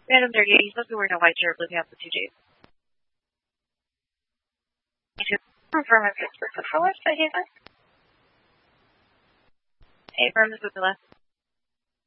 Random 38, you're supposed to be wearing a white shirt, looking up the 2Js. Confirm if it's for left, I gave us. Hey, firm, this is the left.